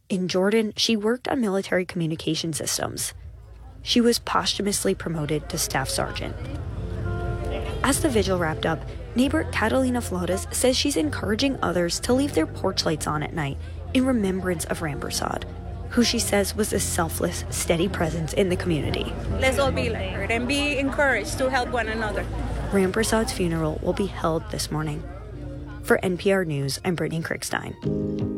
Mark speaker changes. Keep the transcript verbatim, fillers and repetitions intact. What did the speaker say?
Speaker 1: In Jordan, she worked on military communication systems. She was posthumously promoted to staff sergeant. As the vigil wrapped up, neighbor Catalina Flores says she's encouraging others to leave their porch lights on at night in remembrance of Rampersad, who she says was a selfless, steady presence in the community.
Speaker 2: Let's all be like her and be encouraged to help one another.
Speaker 1: Rampersad's funeral will be held this morning. For N P R News, I'm Brittany Krickstein.